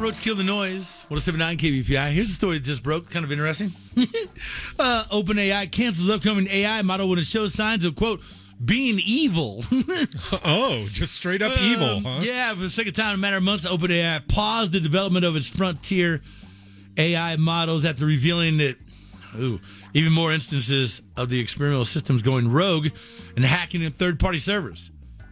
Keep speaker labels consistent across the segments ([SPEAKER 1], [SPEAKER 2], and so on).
[SPEAKER 1] Roach Kill the Noise, 107.9 KBPI. Here's a story that just broke, kind of interesting. OpenAI cancels upcoming AI model when it shows signs of, quote, being evil.
[SPEAKER 2] Oh, just straight up evil, huh?
[SPEAKER 1] Yeah, for the second time in a matter of months, OpenAI paused the development of its frontier AI models after revealing that even more instances of the experimental systems going rogue and hacking in third-party servers.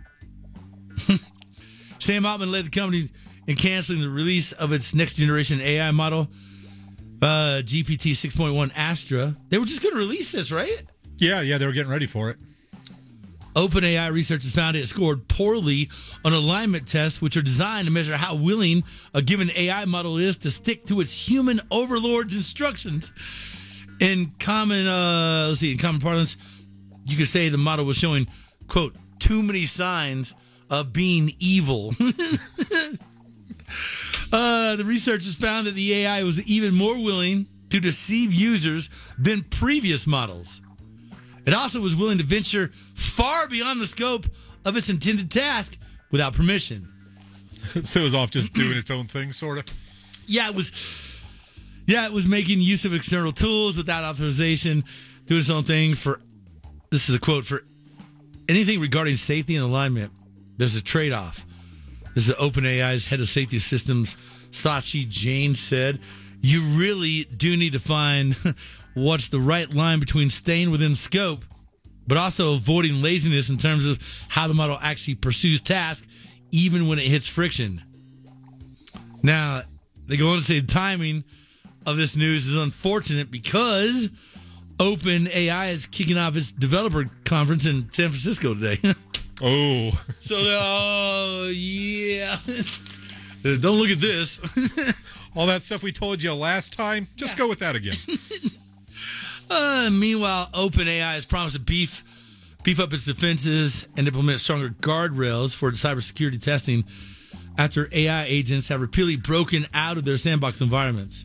[SPEAKER 1] Sam Altman led the company in canceling the release of its next-generation AI model, GPT 6.1 Astra. They were just going to release this, right?
[SPEAKER 2] Yeah, they were getting ready for it.
[SPEAKER 1] OpenAI researchers found it scored poorly on alignment tests, which are designed to measure how willing a given AI model is to stick to its human overlord's instructions. In common parlance, you could say the model was showing, quote, too many signs of being evil. The researchers found that the AI was even more willing to deceive users than previous models. It also was willing to venture far beyond the scope of its intended task without permission.
[SPEAKER 2] So it was off just doing its own thing, sort of?
[SPEAKER 1] Yeah, it was making use of external tools without authorization, doing its own thing this is a quote, for anything regarding safety and alignment, there's a trade-off. This is OpenAI's head of safety systems, Sachi Jain, said. You really do need to find what's the right line between staying within scope, but also avoiding laziness in terms of how the model actually pursues tasks, even when it hits friction. Now, they go on to say the timing of this news is unfortunate because OpenAI is kicking off its developer conference in San Francisco today.
[SPEAKER 2] Oh.
[SPEAKER 1] So, yeah. Don't look at this.
[SPEAKER 2] All that stuff we told you last time, just go with that again.
[SPEAKER 1] Meanwhile, OpenAI has promised to beef up its defenses and implement stronger guardrails for cybersecurity testing after AI agents have repeatedly broken out of their sandbox environments.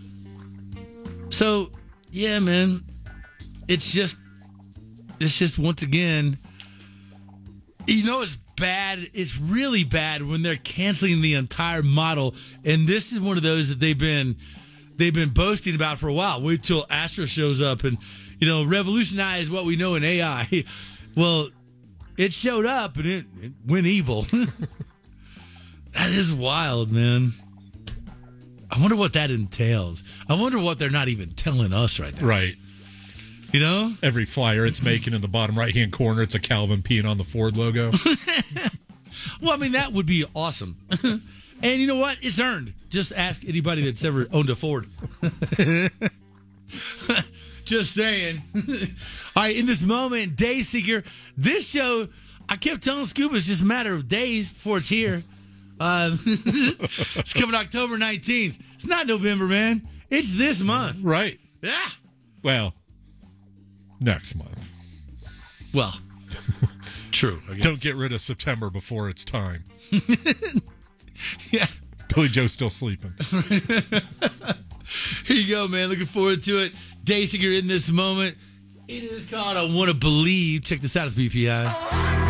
[SPEAKER 1] So, yeah, man, it's just once again, it's bad. It's really bad when they're canceling the entire model, and this is one of those that they've been boasting about for a while. Wait till Astra shows up and, revolutionize what we know in AI. Well, it showed up and it went evil. That is wild, man. I wonder what that entails. I wonder what they're not even telling us right now.
[SPEAKER 2] Right.
[SPEAKER 1] Every
[SPEAKER 2] flyer it's making in the bottom right-hand corner, it's a Calvin peeing on the Ford logo.
[SPEAKER 1] Well, I mean, that would be awesome. And you know what? It's earned. Just ask anybody that's ever owned a Ford. Just saying. All right, in this moment, Dayseeker, this show, I kept telling Scuba, it's just a matter of days before it's here. It's coming October 19th. It's not November, man. It's this month.
[SPEAKER 2] Right.
[SPEAKER 1] Yeah.
[SPEAKER 2] Well, next month.
[SPEAKER 1] Well, true. I guess.
[SPEAKER 2] Don't get rid of September before it's time.
[SPEAKER 1] Yeah.
[SPEAKER 2] Billy Joe's still sleeping.
[SPEAKER 1] Here you go, man. Looking forward to it. Dayseeker in this moment. It is called I Want to Believe. Check this out. It's BPI.